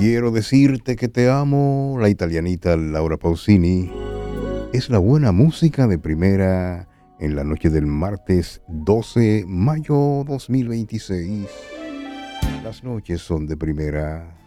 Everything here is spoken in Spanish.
Quiero decirte que te amo, la italianita Laura Pausini. Es la buena música de primera en la noche del martes 12 mayo 2026. Las noches son de primera.